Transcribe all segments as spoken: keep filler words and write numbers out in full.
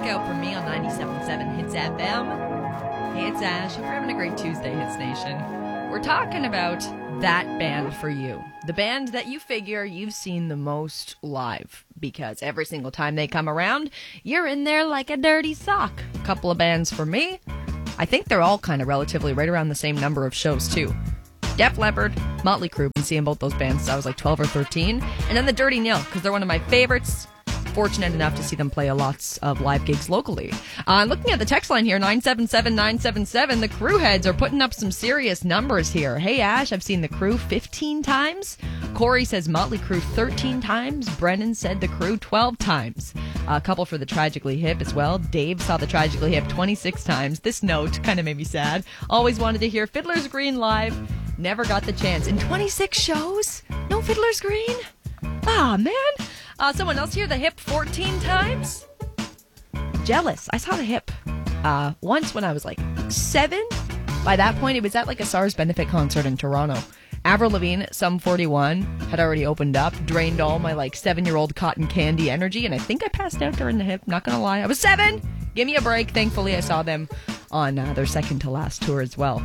Lookout for me on ninety-seven point seven Hits F M. Hey, it's Ash. Hope you're having a great Tuesday, Hits Nation. We're talking about that band for you. The band that you figure you've seen the most live. Because every single time they come around, you're in there like a dirty sock. A couple of bands for me. I think they're all kind of relatively right around the same number of shows, too. Def Leppard, Motley Crue. Been seeing both those bands since I was like twelve or thirteen. And then the Dirty Nil, because they're one of my favorites. Fortunate enough to see them play a lots of live gigs locally. Uh, looking at the text line here, nine seven seven nine seven seven, the Crew heads are putting up some serious numbers here. Hey, Ash, I've seen the Crew fifteen times. Corey says Motley Crue thirteen times. Brennan said the Crew twelve times. A couple for the Tragically Hip as well. Dave saw the Tragically Hip twenty-six times. This note kind of made me sad. Always wanted to hear Fiddler's Green live. Never got the chance. In twenty-six shows? No Fiddler's Green? Ah, man. Uh, someone else here, the Hip fourteen times? Jealous. I saw the Hip uh, once when I was like seven. By that point, it was at like a SARS benefit concert in Toronto. Avril Lavigne, Sum forty-one, had already opened up, drained all my like seven-year-old cotton candy energy, and I think I passed out during the Hip, not gonna lie. I was seven! Give me a break. Thankfully, I saw them on uh, their second-to-last tour as well.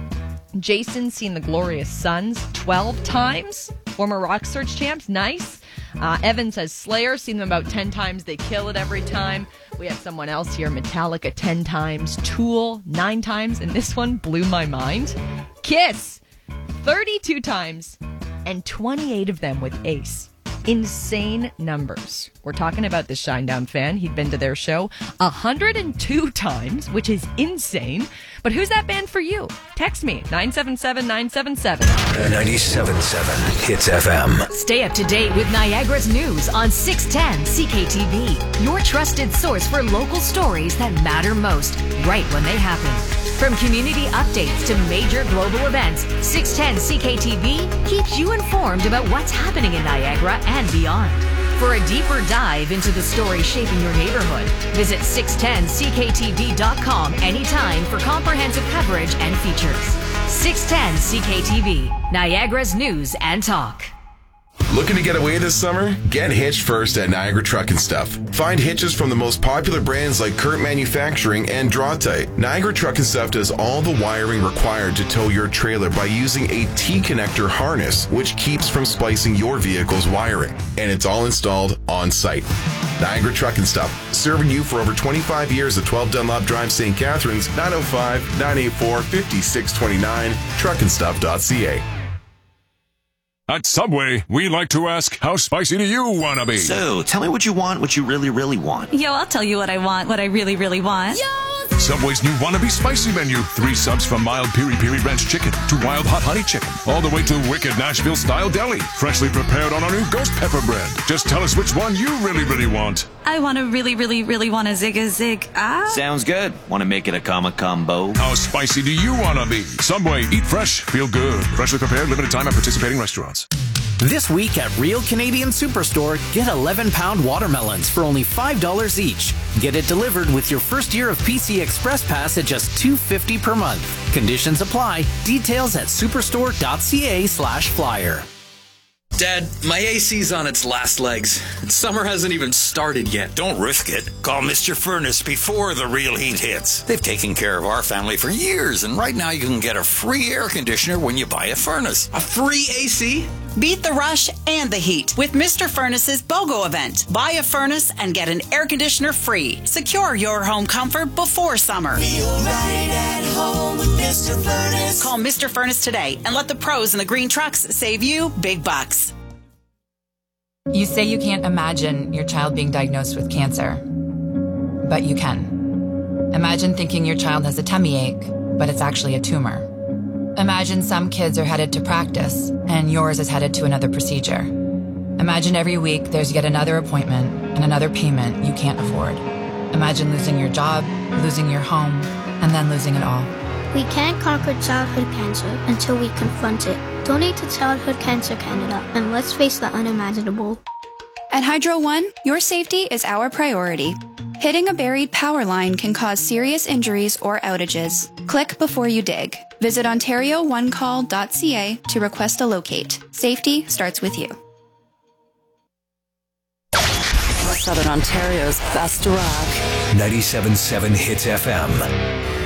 Jason seen the Glorious Sons twelve times. Former Rock Search champs, nice. Uh, Evan says Slayer, seen them about ten times. They kill it every time. We have someone else here, Metallica ten times. Tool nine times, and this one blew my mind. Kiss thirty-two times, and twenty-eight of them with Ace. Insane numbers. We're talking about this Shinedown fan. He'd been to their show one hundred two times, which is insane. But who's that band for you? Text me, nine seven seven nine seven seven. ninety-seven point seven Hits F M. Stay up to date with Niagara's news on six ten C K T V. Your trusted source for local stories that matter most, right when they happen. From community updates to major global events, six ten C K T V keeps you informed about what's happening in Niagara and beyond. For a deeper dive into the stories shaping your neighborhood, visit six ten C K T V dot com anytime for comprehensive coverage and features. six ten C K T V, Niagara's news and talk. Looking to get away this summer? Get hitched first at Niagara Truck and Stuff. Find hitches from the most popular brands like Kurt Manufacturing and Draw-Tite. Niagara Truck and Stuff does all the wiring required to tow your trailer by using a T-connector harness, which keeps from splicing your vehicle's wiring. And it's all installed on site. Niagara Truck and Stuff, serving you for over twenty-five years at twelve Dunlop Drive, Saint Catharines, nine oh five, nine eight four, five six two nine, truck and stuff dot c a. At Subway, we like to ask, how spicy do you want to be? So, tell me what you want, what you really, really want. Yo, I'll tell you what I want, what I really, really want. Yo! Subway's new Wannabe Spicy menu. Three subs from mild piri piri ranch chicken to wild hot honey chicken, all the way to wicked Nashville-style deli, freshly prepared on our new ghost pepper bread. Just tell us which one you really, really want. I want to really, really, really want a zig a zig. Ah. Sounds good. Want to make it a comma combo? How spicy do you want to be? Subway, eat fresh, feel good. Freshly prepared, limited time at participating restaurants. This week at Real Canadian Superstore, get eleven pound watermelons for only five dollars each. Get it delivered with your first year of P C Express Pass at just two dollars and fifty cents per month. Conditions apply. Details at superstore dot c a slash flyer. Dad, my A C's on its last legs. Summer hasn't even started yet. Don't risk it. Call Mister Furnace before the real heat hits. They've taken care of our family for years, and right now you can get a free air conditioner when you buy a furnace. A free A C? Beat the rush and the heat with Mister Furnace's BOGO event. Buy a furnace and get an air conditioner free. Secure your home comfort before summer. Feel right at home with Mister Furnace. Call Mister Furnace today and let the pros in the green trucks save you big bucks. You say you can't imagine your child being diagnosed with cancer, but you can. Imagine thinking your child has a tummy ache, but it's actually a tumor. Imagine some kids are headed to practice, and yours is headed to another procedure. Imagine every week there's yet another appointment and another payment you can't afford. Imagine losing your job, losing your home, and then losing it all. We can't conquer childhood cancer until we confront it. Donate to Childhood Cancer Canada, and let's face the unimaginable. At Hydro One, your safety is our priority. Hitting a buried power line can cause serious injuries or outages. Click before you dig. Visit ontario one call dot c a to request a locate. Safety starts with you. Southern Ontario's best rock. ninety-seven point seven Hits F M.